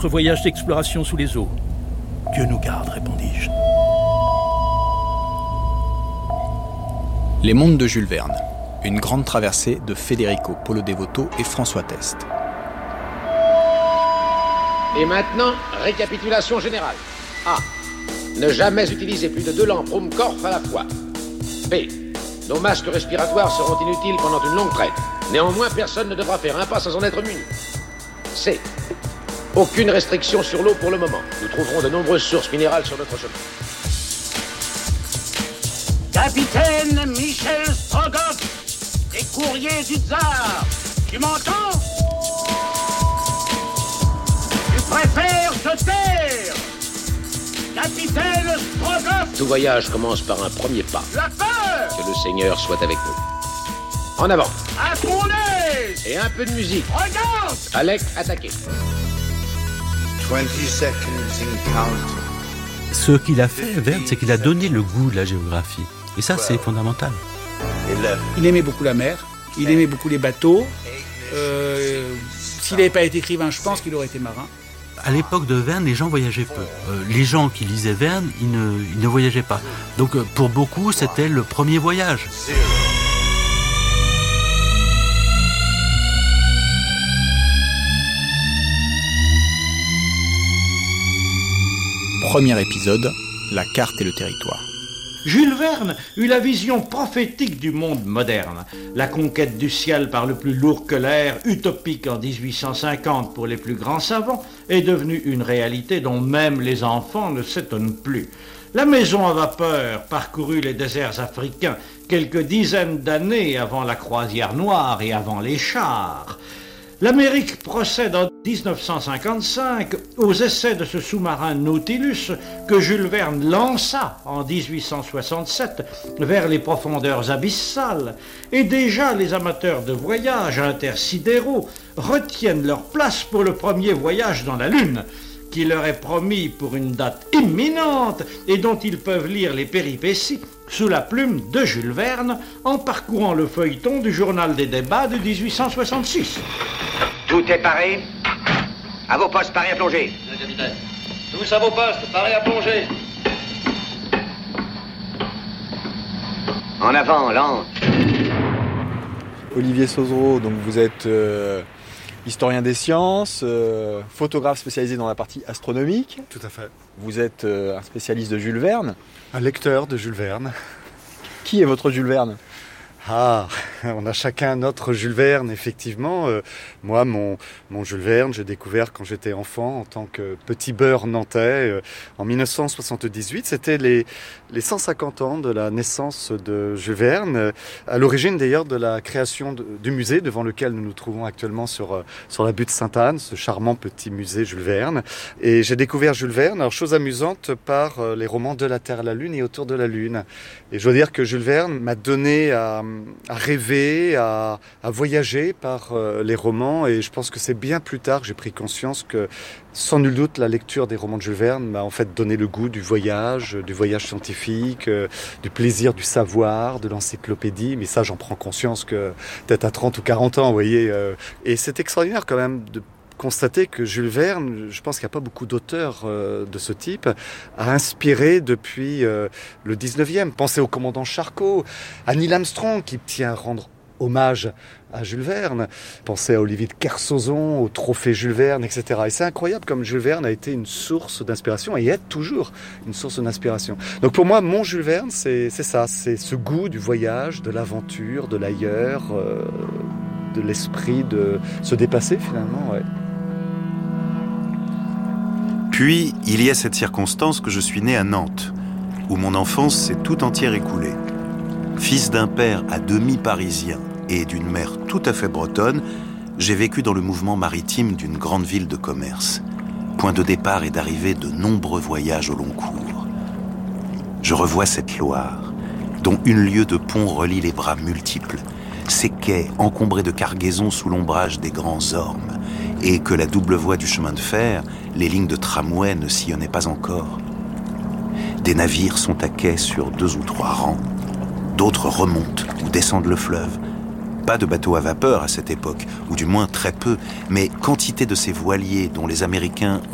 notre voyage d'exploration sous les eaux. Dieu nous garde, répondis-je. Les mondes de Jules Verne. Une grande traversée de Federico Polo Devoto et François Test. Et maintenant, récapitulation générale. A. Ne jamais utiliser plus de 2 lampes Ruhmkorff à la fois. B. Nos masques respiratoires seront inutiles pendant une longue traite. Néanmoins, personne ne devra faire un pas sans en être muni. C. Aucune restriction sur l'eau pour le moment. Nous trouverons de nombreuses sources minérales sur notre chemin. Capitaine Michel Strogoff, des courriers du Tsar. Tu m'entends? Tu préfères te taire? Capitaine Strogoff! Tout voyage commence par un premier pas. La peur! Que le Seigneur soit avec nous. En avant. À ton aise! Et un peu de musique. Regarde! Alec, attaquez. 20 seconds in count. Ce qu'il a fait, Verne, c'est qu'il a donné le goût de la géographie. Et ça, c'est fondamental. Il aimait beaucoup la mer, il aimait beaucoup les bateaux. S'il n'avait pas été écrivain, je pense qu'il aurait été marin. À l'époque de Verne, les gens voyageaient peu. Les gens qui lisaient Verne, ils ne voyageaient pas. Donc pour beaucoup, c'était le premier voyage. Premier épisode, la carte et le territoire. Jules Verne eut la vision prophétique du monde moderne. La conquête du ciel par le plus lourd que l'air, utopique en 1850 pour les plus grands savants, est devenue une réalité dont même les enfants ne s'étonnent plus. La maison à vapeur parcourut les déserts africains quelques dizaines d'années avant la croisière noire et avant les chars. L'Amérique procède en 1955 aux essais de ce sous-marin Nautilus que Jules Verne lança en 1867 vers les profondeurs abyssales. Et déjà les amateurs de voyages intersidéraux retiennent leur place pour le premier voyage dans la Lune, qui leur est promis pour une date imminente et dont ils peuvent lire les péripéties sous la plume de Jules Verne en parcourant le feuilleton du journal des débats de 1866. Tout est paré. À vos postes, paré à plonger. Le capitaine. Tous à vos postes, paré à plonger. En avant, lance. Olivier Sauzereau, donc vous êtes historien des sciences, photographe spécialisé dans la partie astronomique. Tout à fait. Vous êtes un spécialiste de Jules Verne. Un lecteur de Jules Verne. Qui est votre Jules Verne ? Ah, on a chacun notre Jules Verne, effectivement. Moi, mon Jules Verne, j'ai découvert quand j'étais enfant, en tant que petit beurre nantais, en 1978. C'était les 150 ans de la naissance de Jules Verne, à l'origine d'ailleurs de la création du musée devant lequel nous nous trouvons actuellement sur la butte Sainte-Anne, ce charmant petit musée Jules Verne. Et j'ai découvert Jules Verne, alors chose amusante, par les romans De la Terre à la Lune et Autour de la Lune. Et je dois dire que Jules Verne m'a donné à rêver, à voyager par les romans, et je pense que c'est bien plus tard que j'ai pris conscience que, sans nul doute, la lecture des romans de Jules Verne m'a en fait donné le goût du voyage scientifique, du plaisir du savoir, de l'encyclopédie, mais ça j'en prends conscience que peut-être à 30 ou 40 ans, vous voyez, et c'est extraordinaire quand même de constater que Jules Verne, je pense qu'il n'y a pas beaucoup d'auteurs de ce type, a inspiré depuis le 19e. Pensez au commandant Charcot, à Neil Armstrong qui tient à rendre hommage à Jules Verne. Pensez à Olivier de Kersauzon, au trophée Jules Verne, etc. Et c'est incroyable comme Jules Verne a été une source d'inspiration et est toujours une source d'inspiration. Donc pour moi, mon Jules Verne, c'est ça, c'est ce goût du voyage, de l'aventure, de l'ailleurs, de l'esprit de se dépasser finalement, ouais. Puis, il y a cette circonstance que je suis né à Nantes, où mon enfance s'est tout entière écoulée. Fils d'un père à demi parisien et d'une mère tout à fait bretonne, j'ai vécu dans le mouvement maritime d'une grande ville de commerce, point de départ et d'arrivée de nombreux voyages au long cours. Je revois cette Loire, dont une lieue de pont relie les bras multiples, ces quais encombrés de cargaisons sous l'ombrage des grands ormes, et que la double voie du chemin de fer, les lignes de tramway ne sillonnaient pas encore. Des navires sont à quai sur 2 ou 3 rangs, d'autres remontent ou descendent le fleuve. Pas de bateaux à vapeur à cette époque, ou du moins très peu, mais quantité de ces voiliers dont les Américains